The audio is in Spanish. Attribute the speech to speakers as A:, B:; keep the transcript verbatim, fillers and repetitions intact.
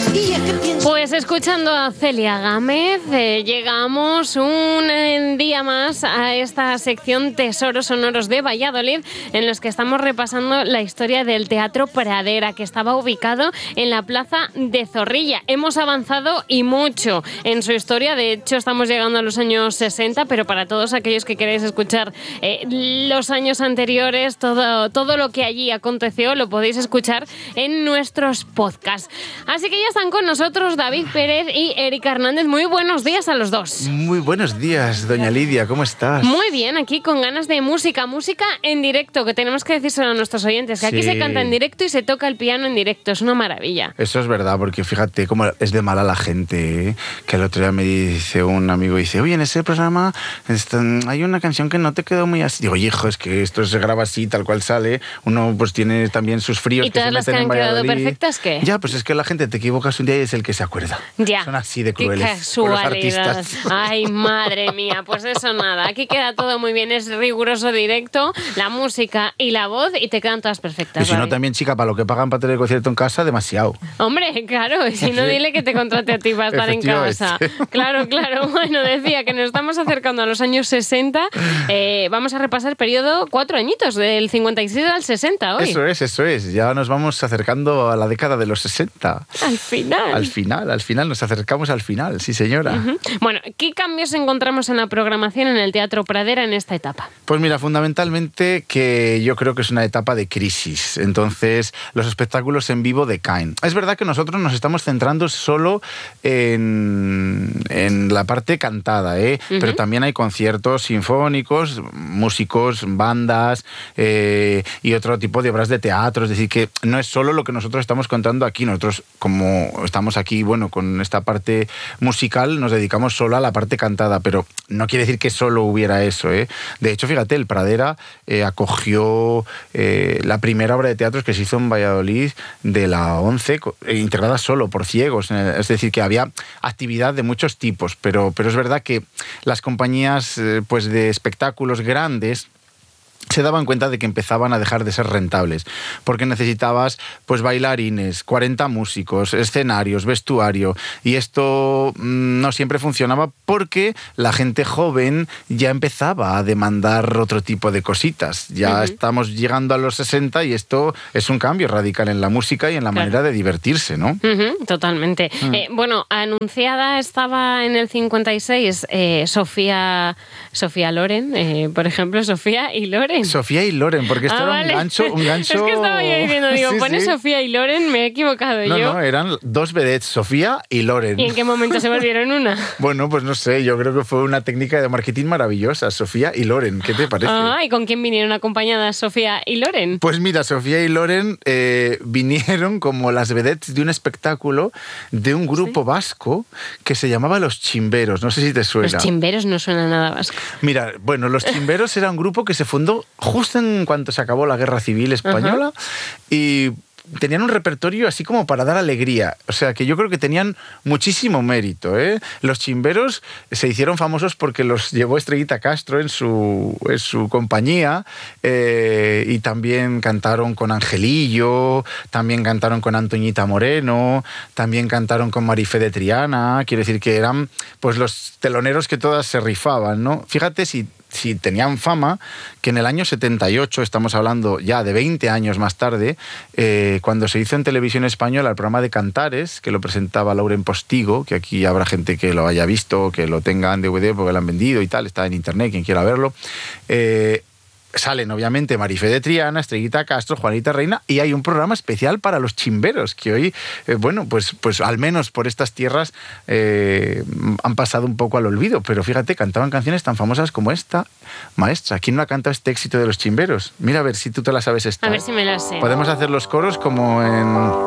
A: Pues escuchando a Celia Gámez, eh, llegamos un eh, día más a esta sección Tesoros Sonoros de Valladolid, en los que estamos repasando la historia del Teatro Pradera, que estaba ubicado en la plaza de Zorrilla. Hemos avanzado y mucho en su historia, de hecho estamos llegando a los años sesenta, pero para todos aquellos que queréis escuchar eh, los años anteriores, todo, todo lo que allí aconteció, lo podéis escuchar en nuestros podcasts. Así que ya están con nosotros David Pérez y Erika Hernández. Muy buenos días a los dos.
B: Muy buenos días, doña Lidia, ¿cómo estás?
A: Muy bien, aquí con ganas de música, música en directo, que tenemos que decírselo a nuestros oyentes, que aquí
B: Sí.
A: se canta en directo y se toca el piano en directo, es una maravilla.
B: Eso es verdad, porque fíjate cómo es de mala la gente, ¿eh? Que el otro día me dice un amigo, dice, oye, en ese programa están, hay una canción que no te quedó muy así. Digo, hijo, es que esto se graba así, tal cual sale, uno pues tiene también sus fríos.
A: ¿Y todas las que han quedado perfectas qué?
B: Ya, pues es que la gente te equivocas un día y es el que se acuerda.
A: Ya.
B: Son así de
A: Qué
B: crueles con los
A: casualidad.
B: artistas.
A: Ay, madre mía, pues eso nada. Aquí queda todo muy bien, es riguroso directo, la música y la voz, y te quedan todas perfectas.
B: Y si no,
A: David.
B: también, chica, para lo que pagan para tener el concierto en casa, demasiado.
A: Hombre, claro, y si no, dile que te contrate a ti para estar en casa. Claro, claro. Bueno, decía que nos estamos acercando a los años sesenta. Eh, vamos a repasar periodo cuatro añitos, del cincuenta y seis al sesenta hoy.
B: Eso es, eso es. Ya nos vamos acercando a la década de los sesenta.
A: Al final.
B: Al final, al final, nos acercamos al final, sí señora.
A: Uh-huh. Bueno, ¿qué cambios encontramos en la programación en el Teatro Pradera en esta etapa?
B: Pues mira, fundamentalmente que yo creo que es una etapa de crisis. Entonces, los espectáculos en vivo decaen. Es verdad que nosotros nos estamos centrando solo en, en la parte cantada, ¿eh? Uh-huh. Pero también hay conciertos sinfónicos, músicos, bandas eh, y otro tipo de obras de teatro. Es decir, que no es solo lo que nosotros estamos contando aquí. Nosotros, como estamos aquí, bueno, con esta parte musical, nos dedicamos solo a la parte cantada, pero no quiere decir que solo hubiera eso, ¿eh? De hecho, fíjate, el Pradera eh, acogió eh, la primera obra de teatro que se hizo en Valladolid de la ONCE, eh, integrada solo por ciegos. Es decir, que había actividad de muchos tipos, pero, pero es verdad que las compañías eh, pues de espectáculos grandes se daban cuenta de que empezaban a dejar de ser rentables, porque necesitabas pues bailarines, cuarenta músicos, escenarios, vestuario, y esto mmm, no siempre funcionaba porque la gente joven ya empezaba a demandar otro tipo de cositas. Ya uh-huh. estamos llegando a los sesenta y esto es un cambio radical en la música y en la claro. manera de divertirse, ¿no?
A: Uh-huh, totalmente. Uh-huh. Eh, bueno, anunciada estaba en el cincuenta y seis eh, Sofía, Sofía Loren, eh, por ejemplo, Sofía y Loren.
B: Sofía y Loren, porque esto ah, era vale. un gancho, un gancho...
A: Es que estaba yo diciendo, digo, sí, pone sí. Sofía y Loren, me he equivocado
B: no,
A: yo.
B: No, no, eran dos vedettes, Sofía y Loren.
A: ¿Y en qué momento se volvieron una?
B: Bueno, pues no sé, yo creo que fue una técnica de marketing maravillosa, Sofía y Loren, ¿qué te parece?
A: Ah, ¿y con quién vinieron acompañadas Sofía y Loren?
B: Pues mira, Sofía y Loren eh, vinieron como las vedettes de un espectáculo de un grupo ¿sí? vasco que se llamaba Los Chimberos, no sé si te suena.
A: Los Chimberos no suena nada vasco.
B: Mira, bueno, Los Chimberos era un grupo que se fundó justo en cuanto se acabó la Guerra Civil Española uh-huh. y tenían un repertorio así como para dar alegría. O sea, que yo creo que tenían muchísimo mérito, ¿eh? Los Chimberos se hicieron famosos porque los llevó Estrellita Castro en su, en su compañía eh, y también cantaron con Angelillo, también cantaron con Antoñita Moreno, también cantaron con Marifé de Triana. Quiero decir que eran pues los teloneros que todas se rifaban, ¿no? Fíjate si si tenían fama, que en el año setenta y ocho, estamos hablando ya de veinte años más tarde, eh, cuando se hizo en Televisión Española el programa de Cantares, que lo presentaba Lauren Postigo, que aquí habrá gente que lo haya visto, que lo tenga en D V D porque lo han vendido y tal, está en internet, quien quiera verlo, eh, salen obviamente Marifé de Triana, Estrellita Castro, Juanita Reina, y hay un programa especial para los chimberos que hoy, eh, bueno, pues, pues al menos por estas tierras eh, han pasado un poco al olvido, pero fíjate, cantaban canciones tan famosas como esta, Maestra. ¿Quién no ha cantado este éxito de los chimberos? Mira a ver si tú te la sabes esta.
A: A ver si me la sé.
B: Podemos hacer los coros como en...